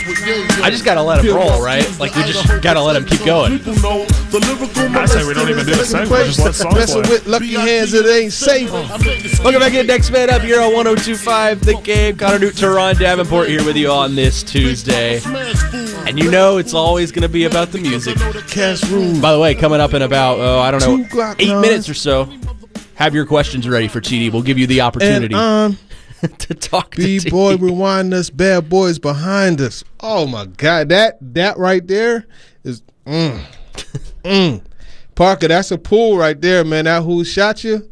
I just gotta let him roll, right? Like we just gotta let him keep going. I say we don't even do a segment. Just let songs Messing play. with lucky hands, it ain't safe. Welcome back in. Next man up here on 102.5 The Game. Connor Newton, Teron Davenport here with you on this Tuesday. And you know it's always going to be about the music. Cash rules. By the way, coming up in about, I don't know, 2 o'clock, 8 minutes or so, have your questions ready for TD. We'll give you the opportunity to talk to TD. B-boy rewind us, bad boys behind us. Oh, my God. That right there is Parker, that's a pull right there, man. That who shot you.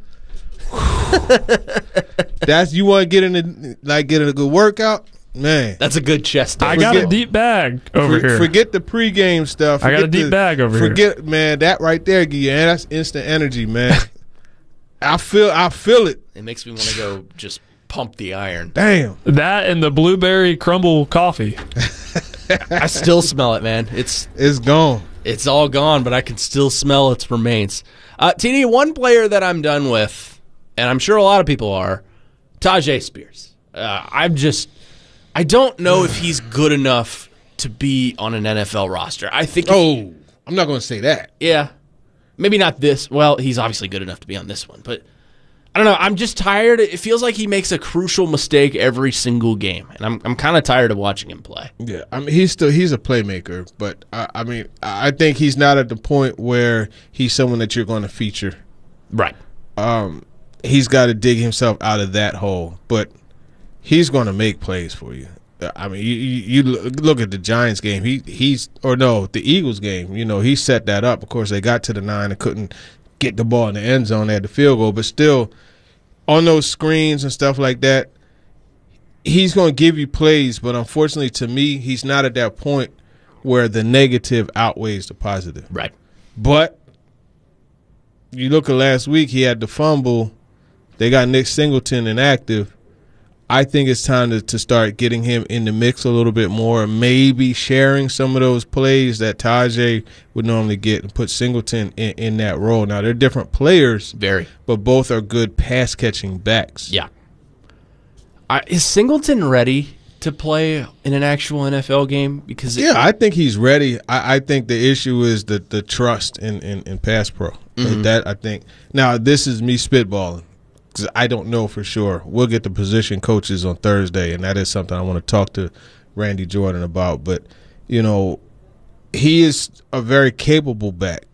That's you want to get in a good workout, man. That's a good chest day. I got a deep bag over here. Forget the pregame stuff. I got a deep bag over here. Forget, man, that right there, Guillermo. That's instant energy, man. I feel it. It makes me want to go just pump the iron. Damn. That and the blueberry crumble coffee. I still smell it, man. It's gone. It's all gone, but I can still smell its remains. TD, one player that I'm done with, and I'm sure a lot of people are, Tyjae Spears. I don't know if he's good enough to be on an NFL roster. I think. I'm not going to say that. Yeah. Maybe not this. Well, he's obviously good enough to be on this one, but I don't know. I'm just tired. It feels like he makes a crucial mistake every single game, and I'm kind of tired of watching him play. Yeah, I mean he's a playmaker, but I think he's not at the point where he's someone that you're going to feature. Right. He's got to dig himself out of that hole, but he's going to make plays for you. I mean, you look at the Giants game. The Eagles game. You know, he set that up. Of course, they got to the 9 and couldn't get the ball in the end zone. They had the field goal, but still, on those screens and stuff like that, he's going to give you plays. But unfortunately, to me, he's not at that point where the negative outweighs the positive. Right. But you look at last week, he had the fumble. They got Nick Singleton inactive. I think it's time to start getting him in the mix a little bit more, maybe sharing some of those plays that Tyjae would normally get and put Singleton in that role. Now, they're different players, but both are good pass-catching backs. Yeah. Is Singleton ready to play in an actual NFL game? Because I think he's ready. I think the issue is the trust in pass pro. Mm-hmm. That I think. Now, this is me spitballing. I don't know for sure. We'll get the position coaches on Thursday, and that is something I want to talk to Randy Jordan about. But, you know, he is a very capable back.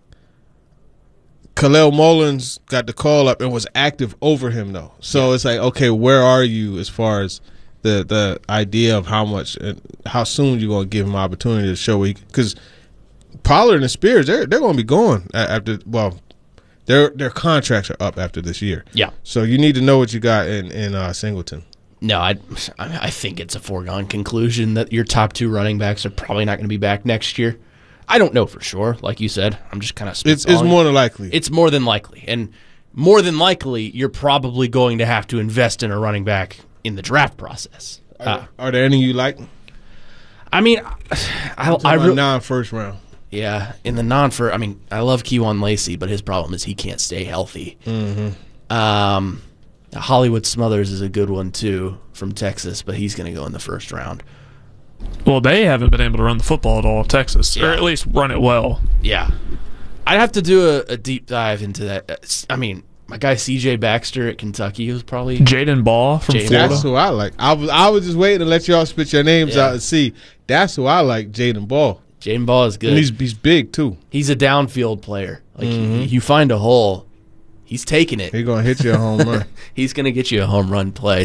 Khalil Mullins got the call up and was active over him, though. So it's like, okay, where are you as far as the idea of how much and how soon you're going to give him opportunity to show? Because Pollard and Spears, they're going to be gone after, well, Their contracts are up after this year. Yeah. So you need to know what you got in Singleton. No, I think it's a foregone conclusion that your top 2 running backs are probably not going to be back next year. I don't know for sure. Like you said, I'm just kind of spitballing. It's more than likely. It's more than likely. And more than likely, you're probably going to have to invest in a running back in the draft process. Are there any you like? I mean, I really non-first round. Yeah, in the I mean, I love Kejuan Lacey, but his problem is he can't stay healthy. Mm-hmm. Hollywood Smothers is a good one, too, from Texas, but he's going to go in the first round. Well, they haven't been able to run the football at all, Texas, or at least run it well. Yeah. I'd have to do a deep dive into that. I mean, my guy C.J. Baxter at Kentucky was probably... Jaden Ball from Florida. That's who I like. I was just waiting to let y'all spit your names out and see. That's who I like, Jaden Ball. Jaden Ball is good. And he's big, too. He's a downfield player. Like, you find a hole, he's taking it. He's going to hit you a home run. He's going to get you a home run play.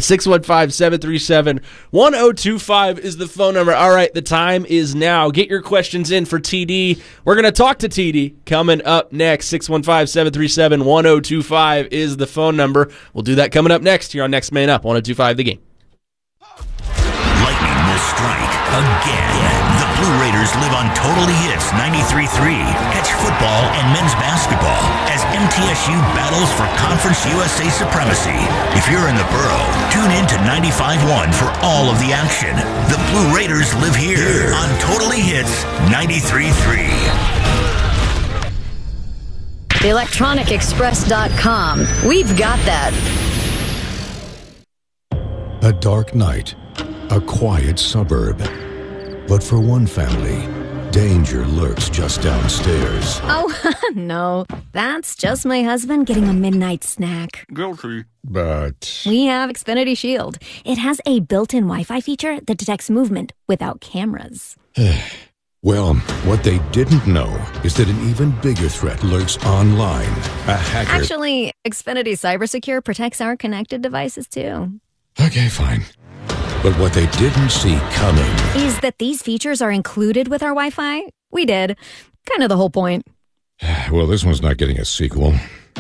615-737-1025 is the phone number. All right, the time is now. Get your questions in for TD. We're going to talk to TD coming up next. 615-737-1025 is the phone number. We'll do that coming up next here on Next Man Up, 1025 The Game. Lightning will strike again. The Blue Raiders live on Totally Hits 93.3. Catch football and men's basketball as MTSU battles for Conference USA supremacy. If you're in the borough, tune in to 95.1 for all of the action. The Blue Raiders live here on Totally Hits 93.3. electronicexpress.com. We've got that. A dark night, a quiet suburb. But for one family, danger lurks just downstairs. Oh, no. That's just my husband getting a midnight snack. Guilty. But We have Xfinity Shield. It has a built-in Wi-Fi feature that detects movement without cameras. well, what they didn't know is that an even bigger threat lurks online. A hacker. Actually, Xfinity CyberSecure protects our connected devices, too. Okay, fine. But what they didn't see coming Is that these features are included with our Wi-Fi? We did. Kind of the whole point. Well, this one's not getting a sequel.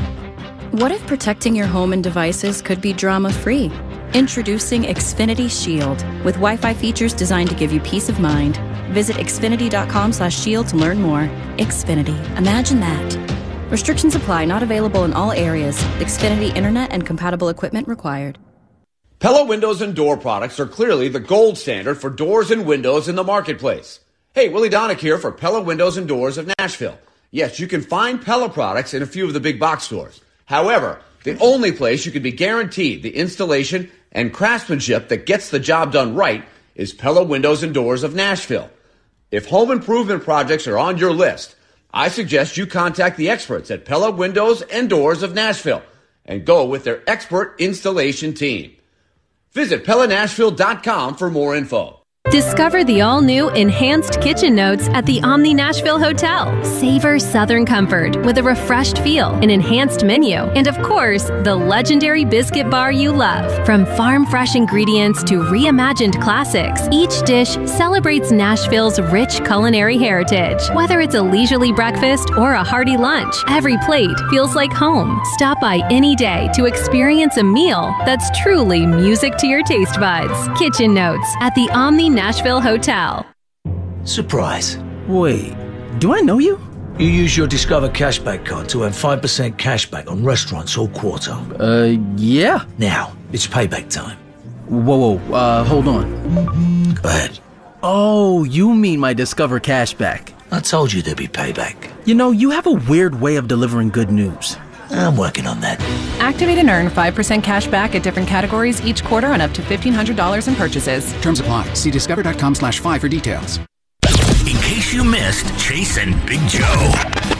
What if protecting your home and devices could be drama-free? Introducing Xfinity Shield, with Wi-Fi features designed to give you peace of mind. Visit xfinity.com/shield to learn more. Xfinity. Imagine that. Restrictions apply. Not available in all areas. Xfinity Internet and compatible equipment required. Pella Windows and Door products are clearly the gold standard for doors and windows in the marketplace. Hey, Willie Donick here for Pella Windows and Doors of Nashville. Yes, you can find Pella products in a few of the big box stores. However, the only place you can be guaranteed the installation and craftsmanship that gets the job done right is Pella Windows and Doors of Nashville. If home improvement projects are on your list, I suggest you contact the experts at Pella Windows and Doors of Nashville and go with their expert installation team. Visit PellaNashville.com for more info. Discover the all-new Enhanced Kitchen Notes at the Omni Nashville Hotel. Savor Southern comfort with a refreshed feel, an enhanced menu, and of course, the legendary biscuit bar you love. From farm-fresh ingredients to reimagined classics, each dish celebrates Nashville's rich culinary heritage. Whether it's a leisurely breakfast or a hearty lunch, every plate feels like home. Stop by any day to experience a meal that's truly music to your taste buds. Kitchen Notes at the Omni Nashville Hotel. Surprise. Wait, do I know you? You use your Discover Cashback card to earn 5% cashback on restaurants all quarter. Yeah. Now, it's payback time. Whoa, hold on. Go ahead. Oh, you mean my Discover Cashback. I told you there'd be payback. You know, you have a weird way of delivering good news. I'm working on that. Activate and earn 5% cash back at different categories each quarter on up to $1,500 in purchases. Terms apply. See discover.com/5 for details. In case you missed Chase and Big Joe.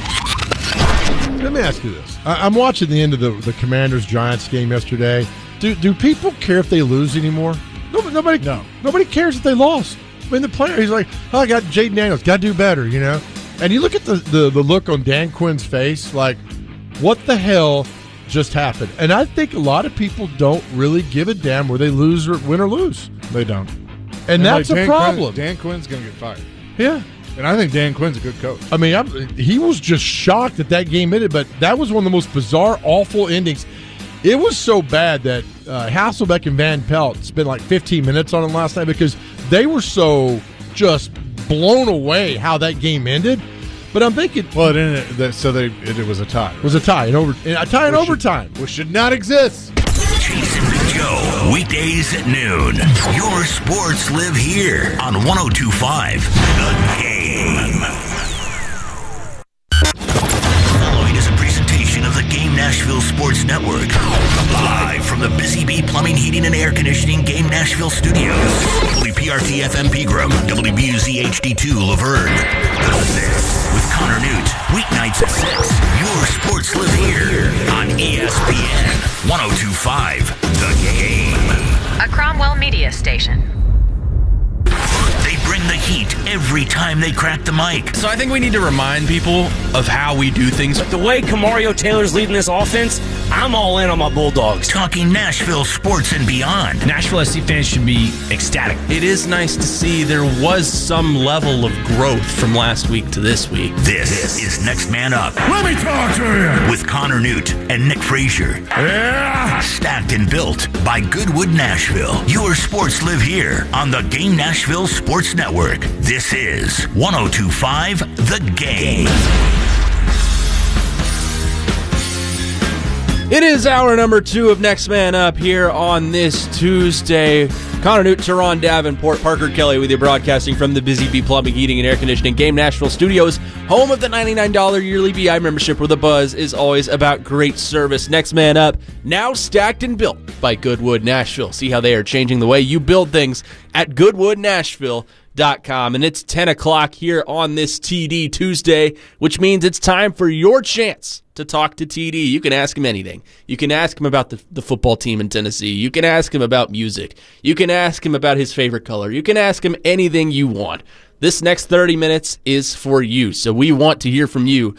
Let me ask you this. I'm watching the end of the Commanders-Giants game yesterday. Do people care if they lose anymore? Nobody cares if they lost. I mean, the player, he's like, oh, I got Jaden Daniels. Got to do better, you know? And you look at the look on Dan Quinn's face, like, what the hell just happened? And I think a lot of people don't really give a damn where they lose or win or lose. They don't. And that's a problem. Dan Quinn's going to get fired. Yeah. And I think Dan Quinn's a good coach. I mean, he was just shocked that game ended, but that was one of the most bizarre, awful endings. It was so bad that Hasselbeck and Van Pelt spent like 15 minutes on it last night because they were so just blown away how that game ended. But I'm thinking, well, it was a tie. It was a tie in overtime, which should not exist. Chase and Big Joe, weekdays at noon. Your sports live here on 102.5 The Game. Following is a presentation of the Game Nashville Sports Network, live from the Busy Bee Plumbing, Heating, and Air Conditioning Game Nashville Studios. WPRT FM Pegram, WBUZ HD2 Laverne. This with Connor Newt, weeknights at 6. Your sports live here on ESPN 102.5 The Game. A Cromwell Media Station. They bring the heat every time they crack the mic. So I think we need to remind people of how we do things. The way Kamario Taylor's leading this offense, I'm all in on my Bulldogs. Talking Nashville sports and beyond. Nashville SC fans should be ecstatic. It is nice to see there was some level of growth from last week to this week. This is Next Man Up. Let me talk to you. With Connor Newt and Nick Frazier. Yeah. Stacked and built by Goodwood Nashville. Your sports live here on the Game Nashville Sports Network. This is 102.5 The Game. It is hour number 2 of Next Man Up here on this Tuesday. Connor Newt, Teron Davenport, Parker Kelly with you, broadcasting from the Busy Bee Plumbing, Heating, and Air Conditioning Game Nashville Studios, home of the $99 yearly BI membership, where the buzz is always about great service. Next Man Up, now stacked and built by Goodwood Nashville. See how they are changing the way you build things at Goodwood Nashville. TD.com. And it's 10 o'clock here on this TD Tuesday, which means it's time for your chance to talk to TD. You can ask him anything. You can ask him about the football team in Tennessee. You can ask him about music. You can ask him about his favorite color. You can ask him anything you want. This next 30 minutes is for you, so we want to hear from you.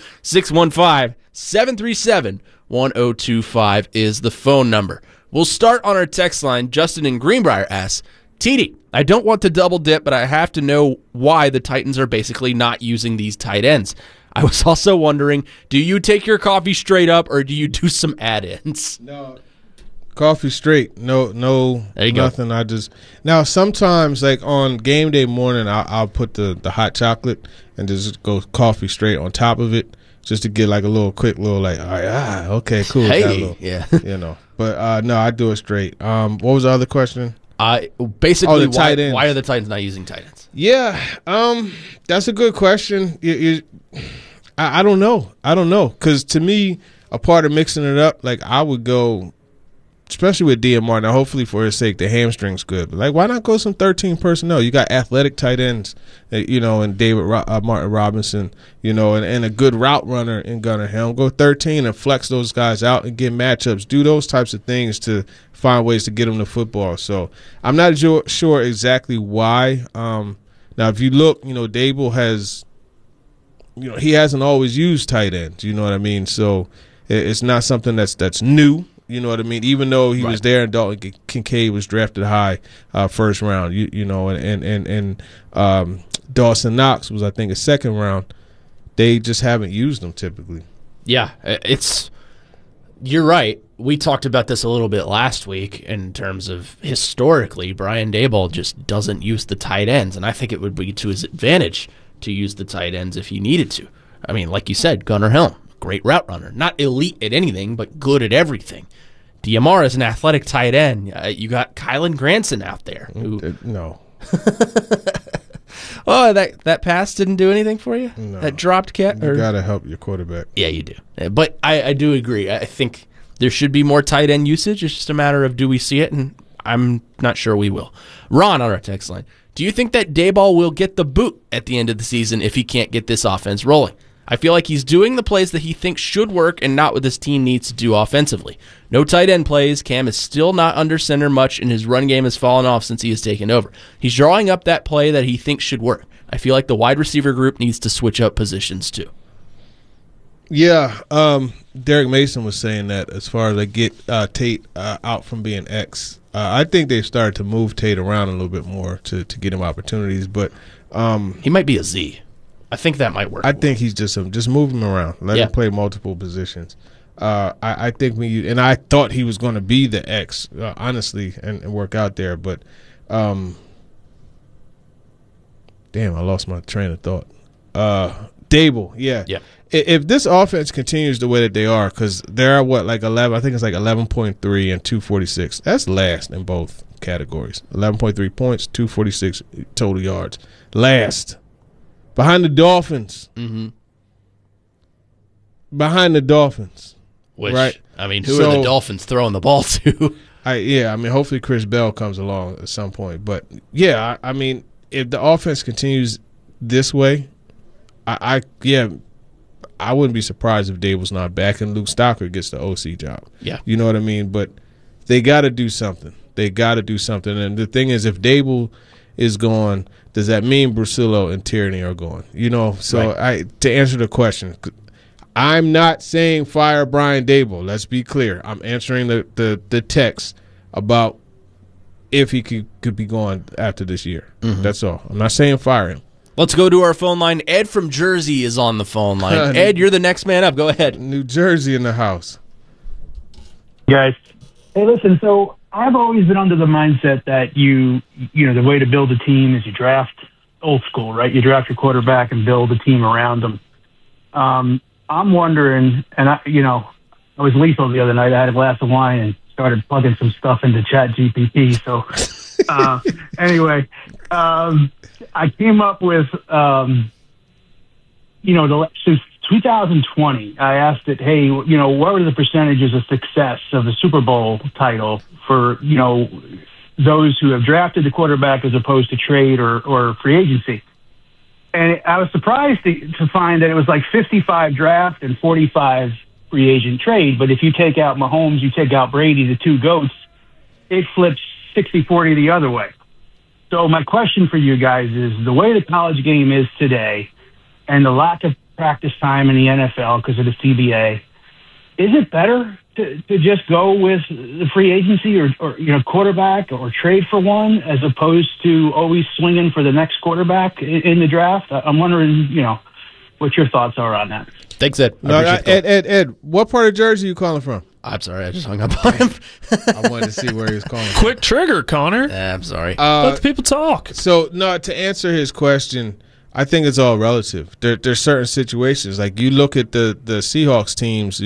615-737-1025 is the phone number. We'll start on our text line. Justin in Greenbrier asks, TD, I don't want to double dip, but I have to know why the Titans are basically not using these tight ends. I was also wondering, do you take your coffee straight up or do you do some add-ins? No. Coffee straight. No, there you nothing. go. Now sometimes like on game day morning, I'll put the hot chocolate and just go coffee straight on top of it, just to get like a little quick little like, all right, okay, cool. Hey, yeah, But no, I do it straight. What was the other question? Basically, the tight ends. Why are the Titans not using tight ends? Yeah, that's a good question. I don't know. Because to me, a part of mixing it up, like I would go, especially with DMR. Now, hopefully for his sake, the hamstring's good. But like, why not go some 13 personnel? You got athletic tight ends, and David Martin Robinson, and a good route runner in Gunnar Helm. Go 13 and flex those guys out and get matchups. Do those types of things to find ways to get them the football. So I'm not sure exactly why. Now, if you look, Dable has, he hasn't always used tight ends. You know what I mean? So it's not something that's new. You know what I mean? Even though he was there and Dalton Kincaid was drafted high first round, and Dawson Knox was, I think, a second round. They just haven't used them typically. Yeah, you're right. We talked about this a little bit last week in terms of historically, Brian Daboll just doesn't use the tight ends, and I think it would be to his advantage to use the tight ends if he needed to. I mean, like you said, Gunnar Helm, great route runner. Not elite at anything, but good at everything. DMR is an athletic tight end. You got Kylan Granson out there. No. Oh, that pass didn't do anything for you? No. That dropped cat? You got to help your quarterback. Yeah, you do. But I do agree. I think there should be more tight end usage. It's just a matter of do we see it, and I'm not sure we will. Ron on our text line. Do you think that Daboll will get the boot at the end of the season if he can't get this offense rolling? I feel like he's doing the plays that he thinks should work and not what this team needs to do offensively. No tight end plays. Cam is still not under center much, and his run game has fallen off since he has taken over. He's drawing up that play that he thinks should work. I feel like the wide receiver group needs to switch up positions too. Yeah, Derek Mason was saying that as far as they get Tate out from being X. I think they've started to move Tate around a little bit more to get him opportunities, but he might be a Z. I think that might work. I think he's just move him around. Let him play multiple positions. I think and I thought he was going to be the X, honestly, and work out there. But damn, I lost my train of thought. Daboll, yeah. If this offense continues the way that they are, because they're like 11, I think it's like 11.3 and 246. That's last in both categories. 11.3 points, 246 total yards. Last. Behind the Dolphins. Mm-hmm. Behind the Dolphins. Which, right? I mean, who are the Dolphins throwing the ball to? Hopefully Chris Bell comes along at some point. But, yeah, I mean, if the offense continues this way, I wouldn't be surprised if Daboll's not back and Luke Stocker gets the OC job. Yeah. You know what I mean? But they got to do something. And the thing is, if Daboll is gone, does that mean Brusillo and Tierney are gone? So to answer the question, I'm not saying fire Brian Daboll. Let's be clear. I'm answering the text about if he could be gone after this year. Mm-hmm. That's all. I'm not saying fire him. Let's go to our phone line. Ed from Jersey is on the phone line. Ed, you're the next man up. Go ahead. New Jersey in the house. Guys. Hey, listen, so I've always been under the mindset that the way to build a team is you draft old school, right? You draft your quarterback and build a team around them. I'm wondering, and I was lethal the other night. I had a glass of wine and started plugging some stuff into ChatGPT. So anyway, I came up with, since 2020, I asked it, hey, what were the percentages of success of the Super Bowl title for, those who have drafted the quarterback as opposed to trade or free agency. And I was surprised to find that it was like 55 draft and 45 free agent trade. But if you take out Mahomes, you take out Brady, the two GOATs, it flips 60-40 the other way. So my question for you guys is, the way the college game is today and the lack of practice time in the NFL because of the CBA, is it better to just go with the free agency or quarterback or trade for one as opposed to always swinging for the next quarterback in the draft? I'm wondering, what your thoughts are on that. Thanks, Ed. Ed, what part of Jersey are you calling from? I'm sorry, I just hung up on him. I wanted to see where he was calling from. Quick trigger, Connor. I'm sorry. Let the people talk. So, no, to answer his question, I think it's all relative. There's certain situations. Like, you look at the Seahawks teams,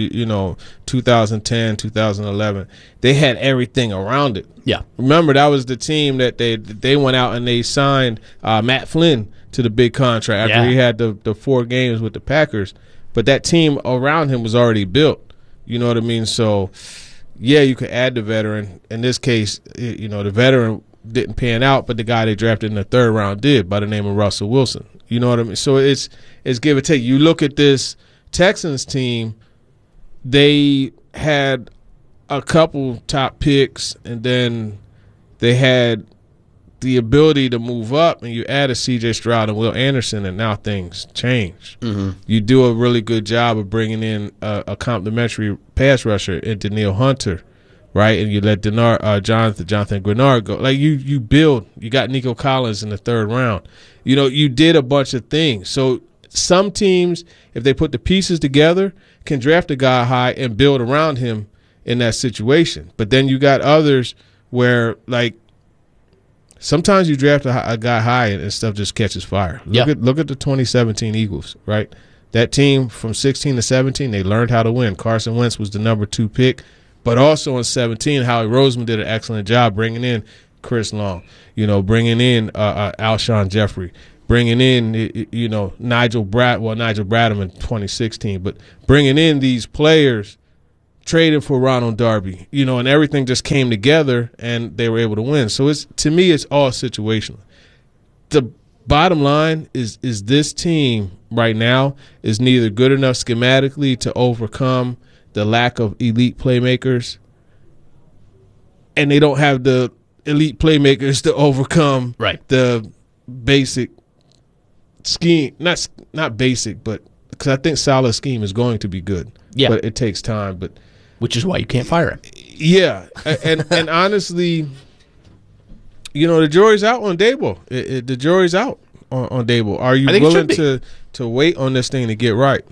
2010, 2011, they had everything around it. Yeah. Remember, that was the team that they went out and they signed Matt Flynn to the big contract after he had the 4 games with the Packers. But that team around him was already built. You know what I mean? So, yeah, you could add the veteran. In this case, the veteran didn't pan out, but the guy they drafted in the 3rd round did, by the name of Russell Wilson. You know what I mean? So it's give or take. You look at this Texans team, they had a couple top picks, and then they had the ability to move up, and you add a C.J. Stroud and Will Anderson, and now things change. Mm-hmm. You do a really good job of bringing in a complimentary pass rusher in Danielle Hunter, right? And you let Jonathan Grenard go. Like, you build. You got Nico Collins in the 3rd round. You did a bunch of things. So some teams, if they put the pieces together, can draft a guy high and build around him in that situation. But then you got others where, like, sometimes you draft a guy high and stuff just catches fire. Look at the 2017 Eagles, right? That team from 16 to 17, they learned how to win. Carson Wentz was the number 2 pick. But also in 17, Howie Roseman did an excellent job bringing in Chris Long, bringing in Alshon Jeffrey, bringing in, Nigel Bradham in 2016, but bringing in these players, trading for Ronald Darby, and everything just came together and they were able to win. So to me, it's all situational. The bottom line is this team right now is neither good enough schematically to overcome the lack of elite playmakers, and they don't have the elite playmakers to overcome the basic scheme. Not basic, but because I think Salah's scheme is going to be good. Yeah, but it takes time. But which is why you can't fire him. Yeah, and honestly, the jury's out on Dable. The jury's out on Dable. Are you willing to wait on this thing to get right?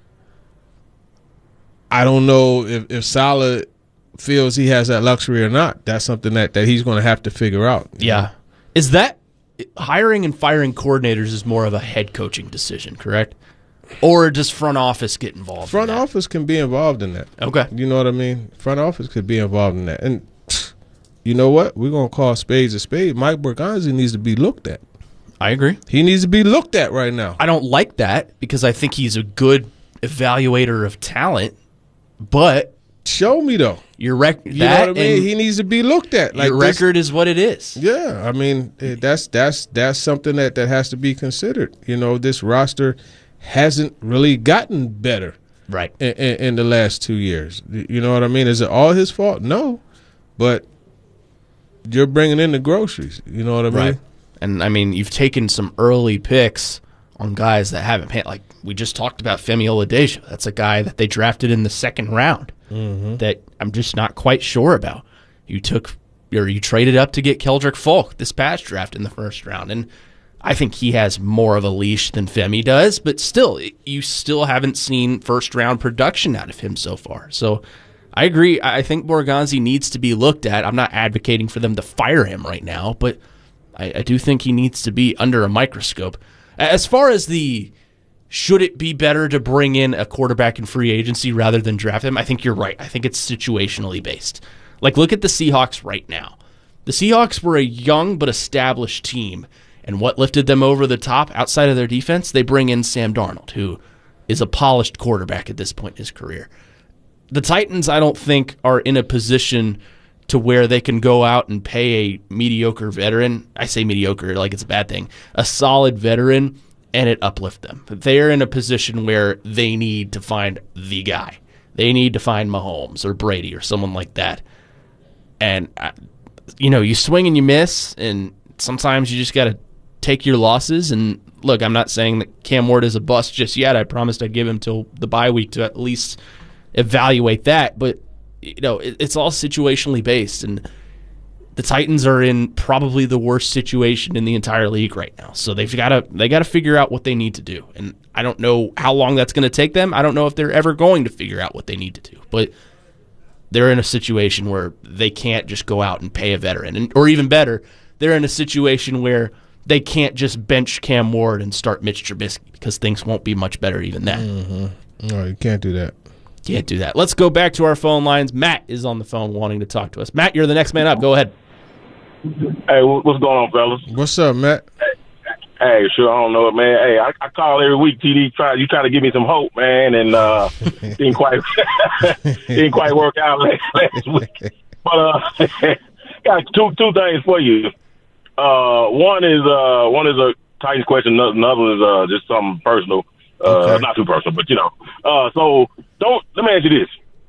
I don't know if Salah feels he has that luxury or not. That's something that he's going to have to figure out. Yeah. Is that hiring and firing coordinators is more of a head coaching decision, correct? Or does front office get involved? Front office can be involved in that. Okay. You know what I mean? Front office could be involved in that. And you know what? We're going to call spades a spade. Mike Borgonzi needs to be looked at. I agree. He needs to be looked at right now. I don't like that because I think he's a good evaluator of talent. But show me though. Your record. You know what I mean? He needs to be looked at. Like your record is what it is. Yeah, I mean that's something that has to be considered. This roster hasn't really gotten better, right? In the last 2 years. You know what I mean? Is it all his fault? No, but you're bringing in the groceries. You know what I mean? Right. And I mean, you've taken some early picks on guys that haven't paid. Like we just talked about Femi Oladejo. That's a guy that they drafted in the 2nd round that I'm just not quite sure about. You traded up to get Keldrick Folk this past draft in the 1st round. And I think he has more of a leash than Femi does, but still, you still haven't seen 1st round production out of him so far. So I agree. I think Borgonzi needs to be looked at. I'm not advocating for them to fire him right now, but I do think he needs to be under a microscope. As far as should it be better to bring in a quarterback in free agency rather than draft him, I think you're right. I think it's situationally based. Like, look at the Seahawks right now. The Seahawks were a young but established team, and what lifted them over the top outside of their defense? They bring in Sam Darnold, who is a polished quarterback at this point in his career. The Titans, I don't think, are in a position to where they can go out and pay a mediocre veteran. I say mediocre like it's a bad thing. A solid veteran, and it uplift them. They're in a position where they need to find the guy. They need to find Mahomes or Brady or someone like that. And, you swing and you miss, and sometimes you just got to take your losses. And, look, I'm not saying that Cam Ward is a bust just yet. I promised I'd give him till the bye week to at least evaluate that. But, it's all situationally based, and the Titans are in probably the worst situation in the entire league right now. So they got to figure out what they need to do. And I don't know how long that's going to take them. I don't know if they're ever going to figure out what they need to do. But they're in a situation where they can't just go out and pay a veteran. Or even better, they're in a situation where they can't just bench Cam Ward and start Mitch Trubisky because things won't be much better even then. Mm-hmm. No, you can't do that. Can't do that. Let's go back to our phone lines. Matt is on the phone wanting to talk to us. Matt, you're the next man up. Go ahead. Hey, what's going on, fellas? What's up, Matt? Hey, sure, I don't know it, man. Hey, I call every week, TD. You try to give me some hope, man, and didn't quite work out last week. But got two things for you. One is a Titans question. Another is just something personal. Okay. Not too personal, but so let me ask you this.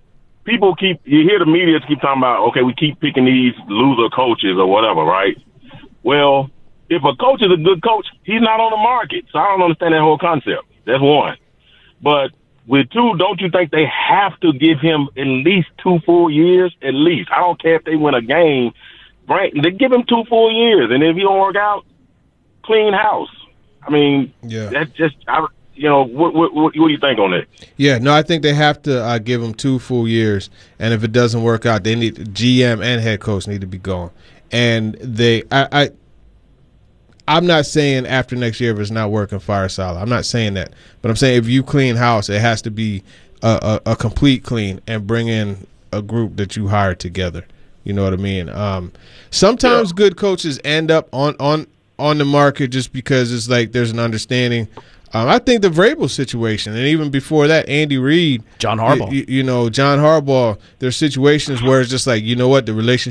You hear the media keep talking about, okay, we keep picking these loser coaches or whatever, right? Well, if a coach is a good coach, he's not on the market. So I don't understand that whole concept. That's one. But with two, don't you think they have to give him at least 2 full years? At least. I don't care if they win a game. Right? They give him 2 full years. And if he don't work out, clean house. I mean, that's just what do you think on that? Yeah, no, I think they have to give him 2 full years, and if it doesn't work out, they need GM and head coach need to be gone. And I'm not saying after next year if it's not working, fire Saleh. I'm not saying that, but I'm saying if you clean house, it has to be a complete clean and bring in a group that you hired together. You know what I mean? Sometimes good coaches end up on the market just because it's like there's an understanding. I think the Vrabel situation, and even before that, Andy Reid, John Harbaugh. John Harbaugh, there's situations where it's just like, you know what, the relationship